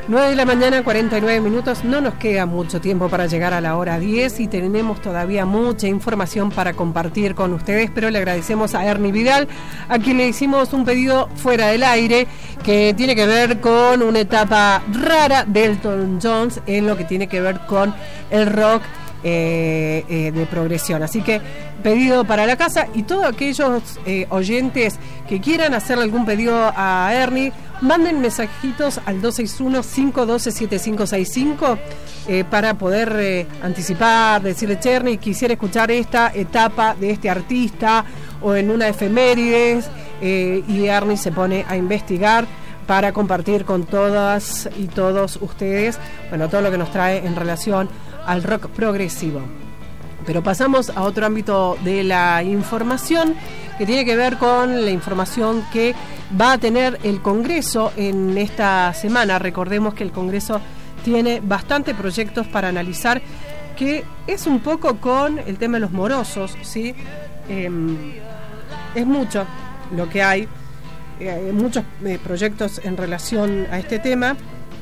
9 de la mañana, 49 minutos. No nos queda mucho tiempo para llegar a la hora 10 y tenemos todavía mucha información para compartir con ustedes, pero le agradecemos a Ernie Vidal, a quien le hicimos un pedido fuera del aire que tiene que ver con una etapa rara de Elton John en lo que tiene que ver con el rock de progresión. Así que pedido para la casa, y todos aquellos oyentes que quieran hacerle algún pedido a Ernie, manden mensajitos al 261-512-7565 para poder anticipar, decirle: Ernie, quisiera escuchar esta etapa de este artista o en una efemérides, y Ernie se pone a investigar para compartir con todas y todos ustedes, bueno, todo lo que nos trae en relación al rock progresivo. Pero pasamos a otro ámbito de la información que tiene que ver con la información que va a tener el Congreso en esta semana. Recordemos que el Congreso tiene bastantes proyectos para analizar, que es un poco con el tema de los morosos, ¿sí? Es mucho lo que hay, muchos proyectos en relación a este tema.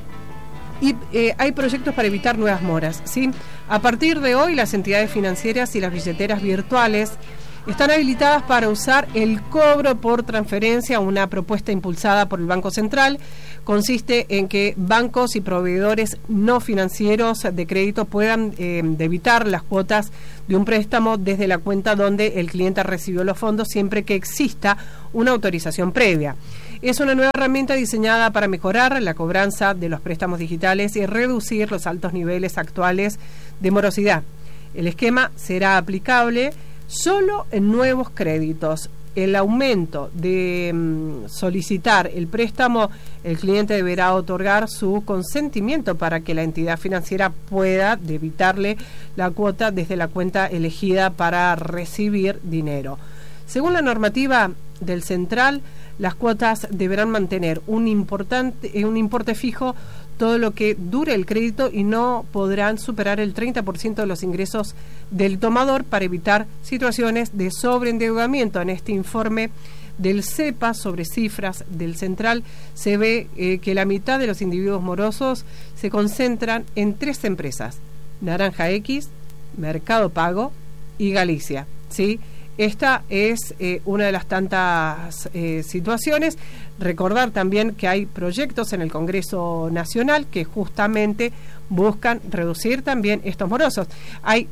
Y hay proyectos para evitar nuevas moras, ¿sí? A partir de hoy, las entidades financieras y las billeteras virtuales están habilitadas para usar el cobro por transferencia. Una propuesta impulsada por el Banco Central consiste en que bancos y proveedores no financieros de crédito puedan debitar las cuotas de un préstamo desde la cuenta donde el cliente recibió los fondos, siempre que exista una autorización previa. Es una nueva herramienta diseñada para mejorar la cobranza de los préstamos digitales y reducir los altos niveles actuales de morosidad. El esquema será aplicable solo en nuevos créditos. El aumento de solicitar el préstamo, el cliente deberá otorgar su consentimiento para que la entidad financiera pueda debitarle la cuota desde la cuenta elegida para recibir dinero. Según la normativa del Central, las cuotas deberán mantener un importe fijo todo lo que dure el crédito y no podrán superar el 30% de los ingresos del tomador para evitar situaciones de sobreendeudamiento. En este informe del CEPA sobre cifras del Central se ve que la mitad de los individuos morosos se concentran en 3 empresas: Naranja X, Mercado Pago y Galicia, ¿sí? Esta es una de las tantas situaciones. Recordar también que hay proyectos en el Congreso Nacional que justamente buscan reducir también estos morosos. Hay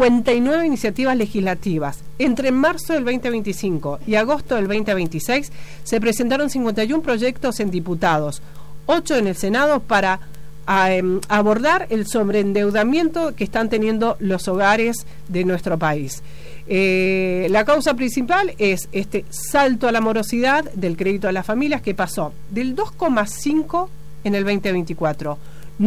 59 iniciativas legislativas. Entre marzo del 2025 y agosto del 2026 se presentaron 51 proyectos en diputados, 8 en el Senado, para abordar el sobreendeudamiento que están teniendo los hogares de nuestro país. La causa principal es este salto a la morosidad del crédito a las familias, que pasó del 2,5% en el 2024,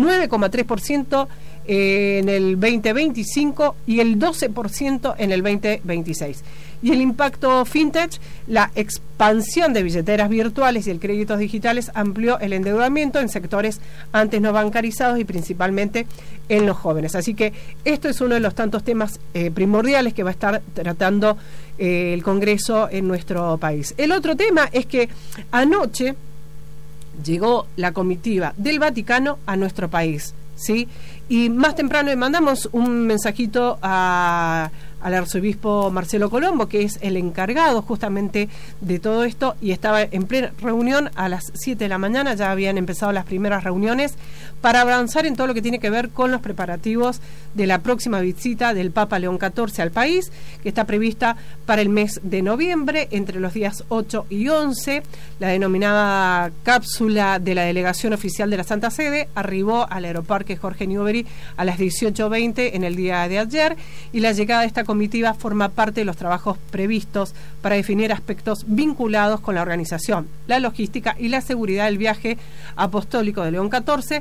9,3% en el 2025 y el 12% en el 2026. Y el impacto fintech, la expansión de billeteras virtuales y el créditos digitales amplió el endeudamiento en sectores antes no bancarizados y principalmente en los jóvenes. Así que esto es uno de los tantos temas primordiales que va a estar tratando el Congreso en nuestro país. El otro tema es que anoche llegó la comitiva del Vaticano a nuestro país, ¿sí? Y más temprano le mandamos un mensajito al arzobispo Marcelo Colombo, que es el encargado justamente de todo esto, y estaba en plena reunión a las 7 de la mañana. Ya habían empezado las primeras reuniones para avanzar en todo lo que tiene que ver con los preparativos de la próxima visita del Papa León XIV al país, que está prevista para el mes de noviembre, entre los días 8 y 11. La denominada cápsula de la delegación oficial de la Santa Sede arribó al aeroparque Jorge Newbery a las 18:20 en el día de ayer, y la llegada de esta comitiva forma parte de los trabajos previstos para definir aspectos vinculados con la organización, la logística y la seguridad del viaje apostólico de León XIV,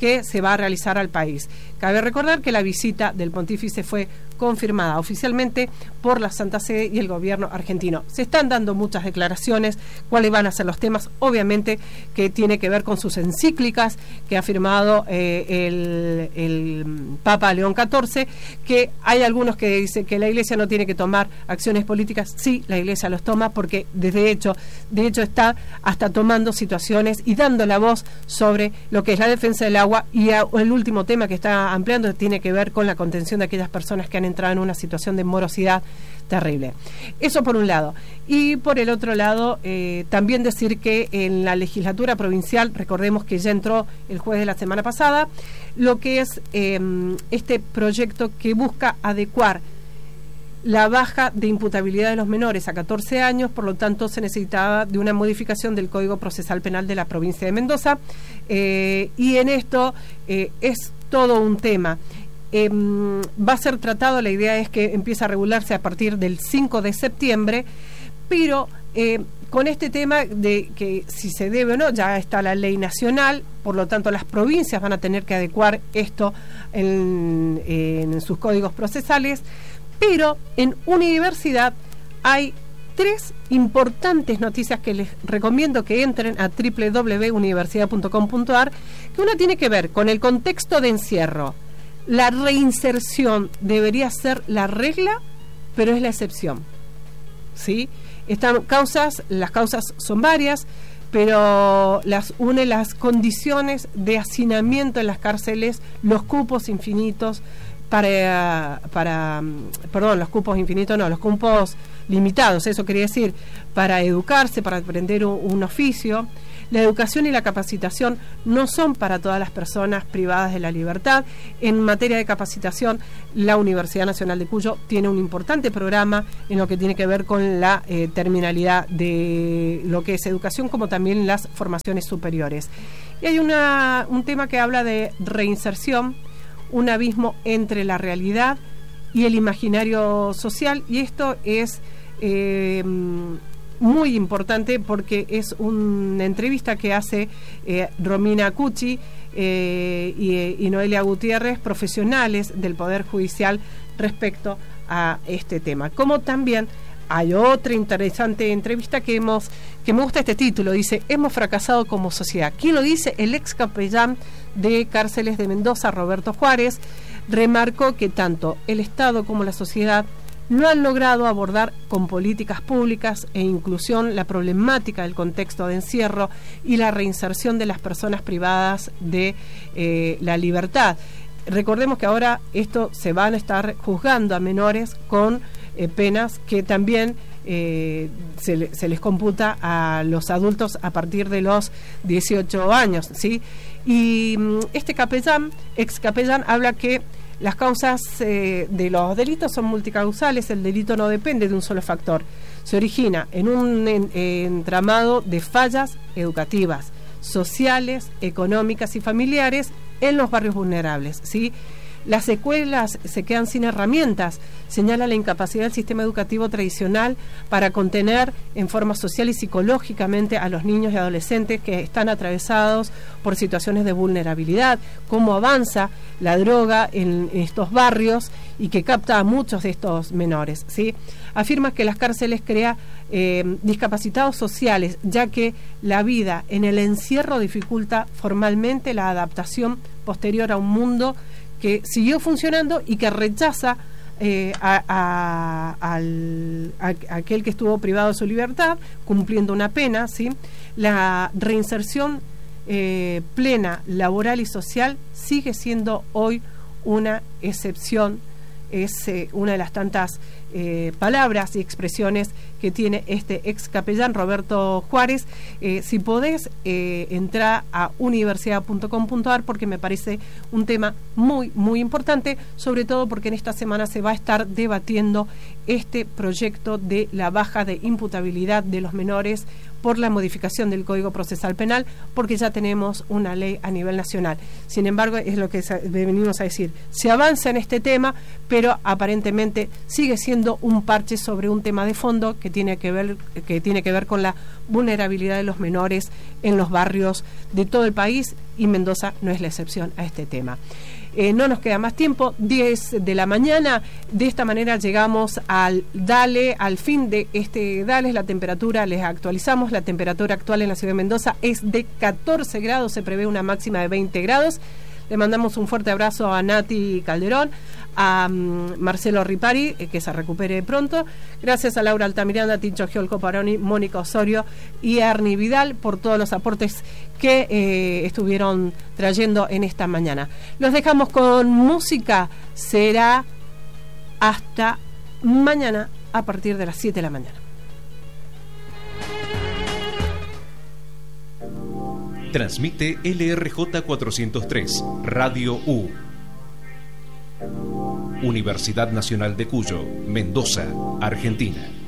que se va a realizar al país. Cabe recordar que la visita del pontífice fue confirmada oficialmente por la Santa Sede y el gobierno argentino. Se están dando muchas declaraciones, cuáles van a ser los temas, obviamente que tiene que ver con sus encíclicas que ha firmado el Papa León XIV, que hay algunos que dicen que la Iglesia no tiene que tomar acciones políticas. Sí, la Iglesia los toma porque de hecho está hasta tomando situaciones y dando la voz sobre lo que es la defensa del agua, y el último tema que está ampliando tiene que ver con la contención de aquellas personas que han entrado en una situación de morosidad terrible. Eso por un lado. Y por el otro lado, también decir que en la legislatura provincial, recordemos que ya entró el jueves de la semana pasada, lo que es este proyecto que busca adecuar la baja de imputabilidad de los menores a 14 años, por lo tanto se necesitaba de una modificación del Código Procesal Penal de la provincia de Mendoza, y en esto es todo un tema. Va a ser tratado, la idea es que empiece a regularse a partir del 5 de septiembre, pero con este tema de que si se debe o no, ya está la ley nacional, por lo tanto las provincias van a tener que adecuar esto en sus códigos procesales, pero en universidad hay 3 importantes noticias que les recomiendo que entren a www.universidad.com.ar, que una tiene que ver con el contexto de encierro. La reinserción debería ser la regla, pero es la excepción, ¿sí? Las causas son varias, pero las condiciones de hacinamiento en las cárceles, los cupos infinitos los cupos limitados, eso quería decir, para educarse, para aprender un oficio. La educación y la capacitación no son para todas las personas privadas de la libertad. En materia de capacitación, la Universidad Nacional de Cuyo tiene un importante programa en lo que tiene que ver con la terminalidad de lo que es educación, como también las formaciones superiores. Y hay un tema que habla de reinserción, un abismo entre la realidad y el imaginario social, y esto es muy importante porque es una entrevista que hace Romina Cucci y Noelia Gutiérrez, profesionales del Poder Judicial, respecto a este tema. Como también hay otra interesante entrevista que me gusta este título, dice: hemos fracasado como sociedad. ¿Quién lo dice? El ex capellán de cárceles de Mendoza, Roberto Juárez, remarcó que tanto el Estado como la sociedad no han logrado abordar con políticas públicas e inclusión la problemática del contexto de encierro y la reinserción de las personas privadas de la libertad. Recordemos que ahora se van a estar juzgando a menores con penas que también se les computa a los adultos a partir de los 18 años, ¿sí? Y este ex capellán, habla que las causas de los delitos son multicausales. El delito no depende de un solo factor. Se origina en un entramado de fallas educativas, sociales, económicas y familiares en los barrios vulnerables, ¿sí? Las escuelas se quedan sin herramientas, señala la incapacidad del sistema educativo tradicional para contener en forma social y psicológicamente a los niños y adolescentes que están atravesados por situaciones de vulnerabilidad, cómo avanza la droga en estos barrios y que capta a muchos de estos menores, ¿sí? Afirma que las cárceles crean discapacitados sociales, ya que la vida en el encierro dificulta formalmente la adaptación posterior a un mundo que siguió funcionando y que rechaza a aquel que estuvo privado de su libertad, cumpliendo una pena, ¿sí? La reinserción plena, laboral y social sigue siendo hoy una excepción. Es una de las tantas palabras y expresiones que tiene este ex capellán Roberto Juárez. Si podés, entrar a universidad.com.ar porque me parece un tema muy, muy importante, sobre todo porque en esta semana se va a estar debatiendo este proyecto de la baja de imputabilidad de los menores por la modificación del Código Procesal Penal, porque ya tenemos una ley a nivel nacional. Sin embargo, es lo que venimos a decir, se avanza en este tema, pero aparentemente sigue siendo un parche sobre un tema de fondo que tiene que ver con la vulnerabilidad de los menores en los barrios de todo el país, y Mendoza no es la excepción a este tema. No nos queda más tiempo, 10 de la mañana, de esta manera llegamos al fin de este DALE. La temperatura, les actualizamos, la temperatura actual en la ciudad de Mendoza es de 14 grados, se prevé una máxima de 20 grados. Le mandamos un fuerte abrazo a Nati Calderón, a Marcelo Ripari, que se recupere pronto. Gracias a Laura Altamiranda, Tincho Giolco Paroni, Mónica Osorio y Ernie Vidal por todos los aportes que estuvieron trayendo en esta mañana. Los dejamos con música, será hasta mañana a partir de las 7 de la mañana. Transmite LRJ 403, Radio U. Universidad Nacional de Cuyo, Mendoza, Argentina.